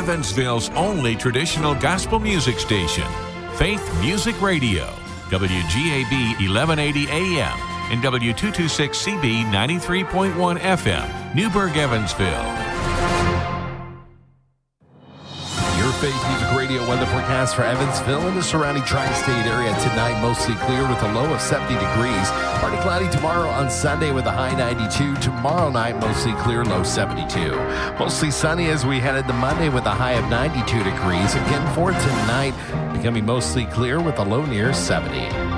Evansville's only traditional gospel music station, Faith Music Radio, WGAB 1180 AM and W226CB 93.1 FM, Newburgh, Evansville. Your Faith Music Radio weather forecast for Evansville and the surrounding tri-state area tonight, mostly clear with a low of 70 degrees. Partly cloudy tomorrow on Sunday with a high 92. Tomorrow night, mostly clear, low 72. Mostly sunny as we head into Monday with a high of 92 degrees. Again for tonight, becoming mostly clear with a low near 70.